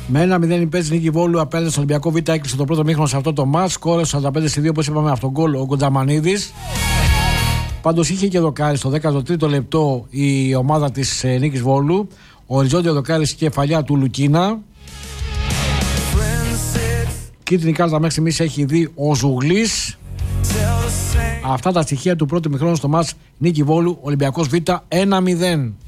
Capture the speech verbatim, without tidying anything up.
Με ένα μηδέν υπέρ της Νίκη Βόλου απέναντι στον Ολυμπιακό Β έκλεισε το πρώτο μήχρονο σε αυτό το μάτς. Σκόρε σαράντα πέντε στα δύο, όπως είπαμε, αυτόν γκολ ο Κοντζαμανίδης. Πάντως είχε και δοκάρι στο δέκατο τρίτο λεπτό η ομάδα της ε, Νίκης Βόλου. Ο οριζόντιο δοκάρι στη κεφαλιά του Λουκίνα. Κίτρινη κάρτα μέχρι στιγμής έχει δει ο Ζουγλής. Αυτά τα στοιχεία του πρώτου μηχρόνου στο μάτς Νίκη Βόλου Ολυμπιακός Β ένα μηδέν.